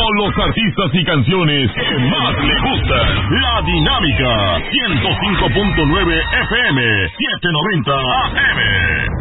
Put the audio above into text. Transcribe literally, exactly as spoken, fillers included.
con los artistas y canciones que más le gustan. La Dinámica, ciento cinco punto nueve F M, setecientos noventa A M.